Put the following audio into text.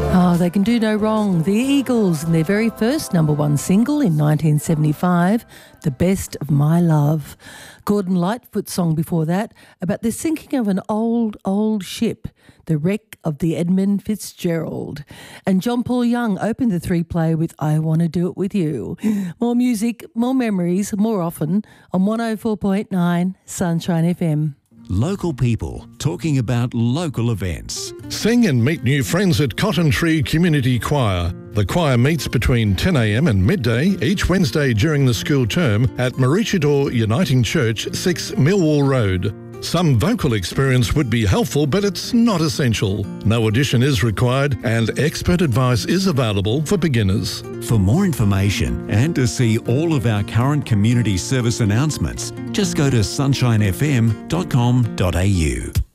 Oh, they can do no wrong. The Eagles and their very first number one single in 1975, The Best of My Love. Gordon Lightfoot's song before that about the sinking of an old, old ship, the wreck of the Edmund Fitzgerald. And John Paul Young opened the three-play with I Want to Do It With You. More music, more memories, more often on 104.9 Sunshine FM. Local people talking about local events. Sing and meet new friends at Cotton Tree Community Choir. The choir meets between 10 a.m. and midday each Wednesday during the school term at Maroochydore Uniting Church, 6 Millwall Road. Some vocal experience would be helpful, but it's not essential. No audition is required and expert advice is available for beginners. For more information and to see all of our current community service announcements, just go to sunshinefm.com.au.